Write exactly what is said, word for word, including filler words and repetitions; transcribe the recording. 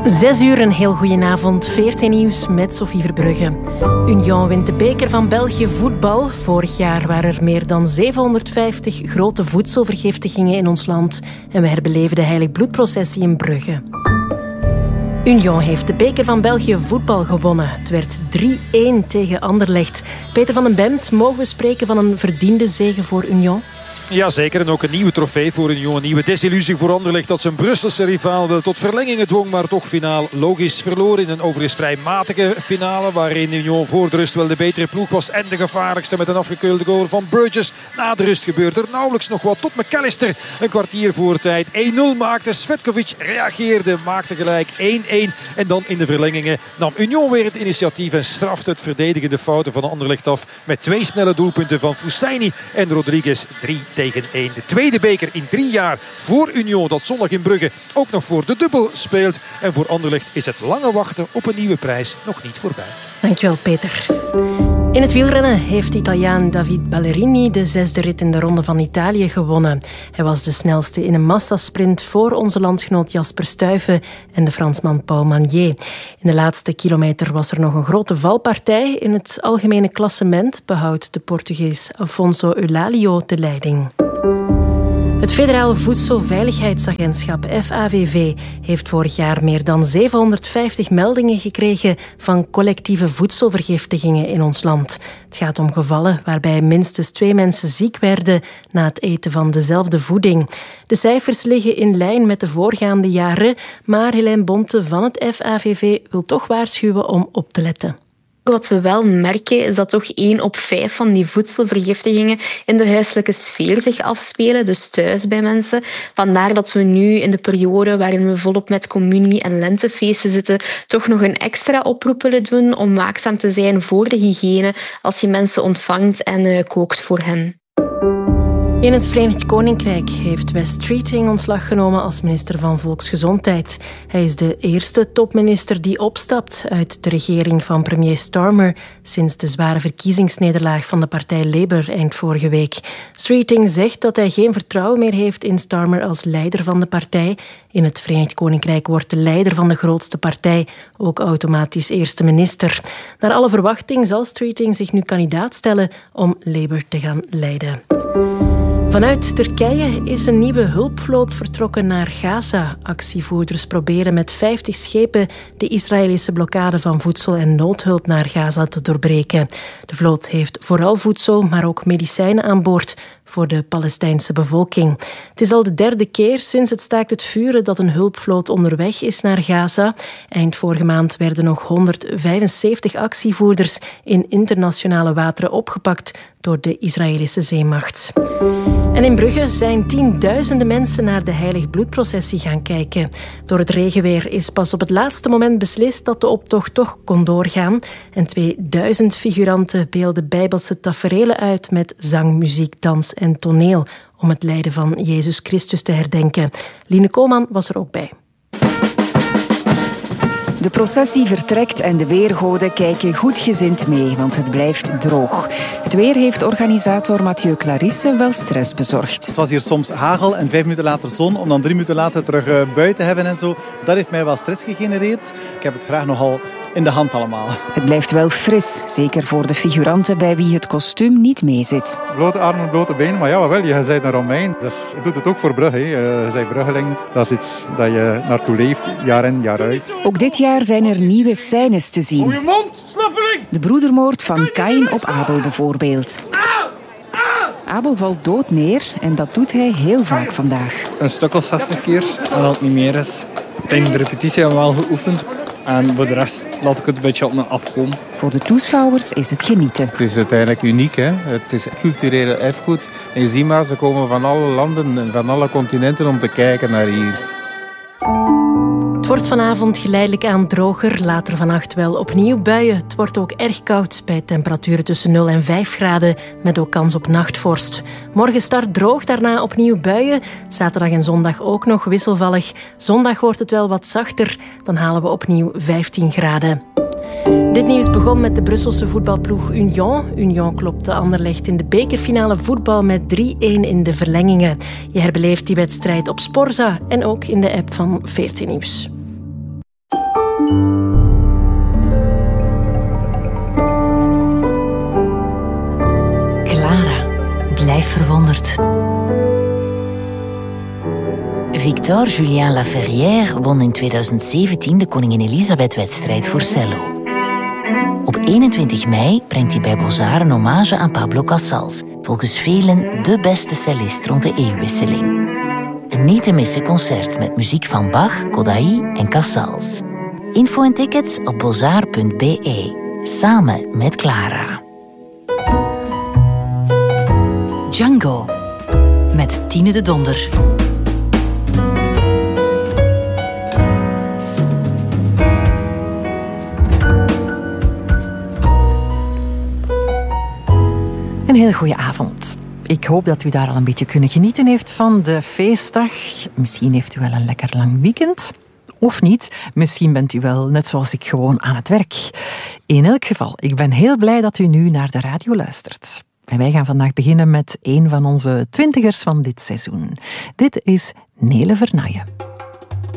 Zes uur, een heel goedenavond. veertien nieuws met Sophie Verbrugge. Union wint de beker van België voetbal. Vorig jaar waren er meer dan zevenhonderdvijftig grote voedselvergiftigingen in ons land. En we herbeleven de Heilig Bloedprocessie in Brugge. Union heeft de beker van België voetbal gewonnen. Het werd drie-een tegen Anderlecht. Peter van den Bemt, mogen we spreken van een verdiende zege voor Union? Jazeker, en ook een nieuwe trofee voor Union. Een nieuwe desillusie voor Anderlecht dat zijn Brusselse rivaal tot verlengingen dwong, maar toch finaal logisch verloor in een overigens vrij matige finale waarin Union voor de rust wel de betere ploeg was en de gevaarlijkste met een afgekeurde goal van Burgess. Na de rust gebeurt er nauwelijks nog wat tot McAllister een kwartier voor tijd één nul maakte. Svetkovic reageerde, maakte gelijk één-één en dan in de verlengingen nam Union weer het initiatief en strafte het verdedigende fouten van Anderlecht af met twee snelle doelpunten van Fusaini en Rodriguez. drie tegen één. De tweede beker in drie jaar voor Union dat zondag in Brugge ook nog voor de dubbel speelt. En voor Anderlecht is het lange wachten op een nieuwe prijs nog niet voorbij. Dankjewel, Peter. In het wielrennen heeft de Italiaan David Ballerini de zesde rit in de Ronde van Italië gewonnen. Hij was de snelste in een massasprint voor onze landgenoot Jasper Stuyven en de Fransman Paul Magnier. In de laatste kilometer was er nog een grote valpartij. In het algemene klassement behoudt de Portugees Afonso Eulalio de leiding. Het Federaal Voedselveiligheidsagentschap F A V V heeft vorig jaar meer dan zevenhonderdvijftig meldingen gekregen van collectieve voedselvergiftigingen in ons land. Het gaat om gevallen waarbij minstens twee mensen ziek werden na het eten van dezelfde voeding. De cijfers liggen in lijn met de voorgaande jaren, maar Helene Bonte van het F A V V wil toch waarschuwen om op te letten. Wat we wel merken is dat toch één op vijf van die voedselvergiftigingen in de huiselijke sfeer zich afspelen, dus thuis bij mensen. Vandaar dat we nu in de periode waarin we volop met communie- en lentefeesten zitten, toch nog een extra oproep willen doen om waakzaam te zijn voor de hygiëne als je mensen ontvangt en uh, kookt voor hen. In het Verenigd Koninkrijk heeft Wes Streeting ontslag genomen als minister van Volksgezondheid. Hij is de eerste topminister die opstapt uit de regering van premier Starmer sinds de zware verkiezingsnederlaag van de partij Labour eind vorige week. Streeting zegt dat hij geen vertrouwen meer heeft in Starmer als leider van de partij. In het Verenigd Koninkrijk wordt de leider van de grootste partij ook automatisch eerste minister. Naar alle verwachting zal Streeting zich nu kandidaat stellen om Labour te gaan leiden. Vanuit Turkije is een nieuwe hulpvloot vertrokken naar Gaza. Actievoerders proberen met vijftig schepen de Israëlische blokkade van voedsel en noodhulp naar Gaza te doorbreken. De vloot heeft vooral voedsel, maar ook medicijnen aan boord voor de Palestijnse bevolking. Het is al de derde keer sinds het staakt het vuren dat een hulpvloot onderweg is naar Gaza. Eind vorige maand werden nog honderdvijfenzeventig actievoerders in internationale wateren opgepakt door de Israëlische zeemacht. En in Brugge zijn tienduizenden mensen naar de Heilig Bloedprocessie gaan kijken. Door het regenweer is pas op het laatste moment beslist dat de optocht toch kon doorgaan. En tweeduizend figuranten beelden bijbelse taferelen uit met zang, muziek, dans en toneel om het lijden van Jezus Christus te herdenken. Line Koolman was er ook bij. De processie vertrekt en de weergoden kijken goedgezind mee, want het blijft droog. Het weer heeft organisator Mathieu Clarisse wel stress bezorgd. Het was hier soms hagel en vijf minuten later zon, om dan drie minuten later terug buiten te hebben en zo. Dat heeft mij wel stress gegenereerd. Ik heb het graag nogal in de hand allemaal. Het blijft wel fris, zeker voor de figuranten bij wie het kostuum niet meezit. Blote armen, blote benen, maar ja, wel, je bent een Romein. Dus je doet het ook voor Brugge. Je bent Bruggeling. Dat is iets dat je naartoe leeft, jaar in, jaar uit. Ook dit jaar zijn er nieuwe scènes te zien. Goeie mond, slappeling! De broedermoord van Kain op Abel bijvoorbeeld. Abel valt dood neer en dat doet hij heel vaak vandaag. Een stuk of zestig keer, en dat het niet meer is. Tijdens de repetitie hebben we wel geoefend. En voor de rest laat ik het een beetje op me afkomen. Voor de toeschouwers is het genieten. Het is uiteindelijk uniek, hè? Het is culturele erfgoed. En je ziet maar, ze komen van alle landen en van alle continenten om te kijken naar hier. Het wordt vanavond geleidelijk aan droger, later vannacht wel opnieuw buien. Het wordt ook erg koud bij temperaturen tussen nul en vijf graden, met ook kans op nachtvorst. Morgen start droog, daarna opnieuw buien. Zaterdag en zondag ook nog wisselvallig. Zondag wordt het wel wat zachter, dan halen we opnieuw vijftien graden. Dit nieuws begon met de Brusselse voetbalploeg Union. Union klopte Anderlecht in de bekerfinale voetbal met drie-een in de verlengingen. Je herbeleeft die wedstrijd op Sporza en ook in de app van veertien Nieuws. Victor Julien Laferrière won in tweeduizend zeventien de Koningin Elisabeth-wedstrijd voor cello. Op eenentwintig mei brengt hij bij Beaux-Arts een hommage aan Pablo Casals, volgens velen de beste cellist rond de eeuwwisseling. Een niet te missen concert met muziek van Bach, Kodály en Casals. Info en tickets op beaux-arts punt b e. Samen met Clara. Django met Tine de Donder. Een hele goede avond. Ik hoop dat u daar al een beetje kunnen genieten heeft van de feestdag. Misschien heeft u wel een lekker lang weekend. Of niet. Misschien bent u wel, net zoals ik, gewoon aan het werk. In elk geval, ik ben heel blij dat u nu naar de radio luistert. En wij gaan vandaag beginnen met een van onze twintigers van dit seizoen. Dit is Nele Vernaaien.